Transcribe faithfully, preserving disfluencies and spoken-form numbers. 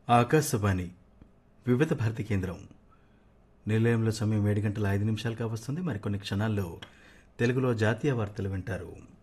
ఆకాశవాణి వివిధ భారతి కేంద్రం నిలయంలో సమయం ఏడు గంటల ఐదు నిమిషాలుగా వస్తుంది. మరికొన్ని క్షణాల్లో తెలుగులో జాతీయ వార్తలు వింటారు.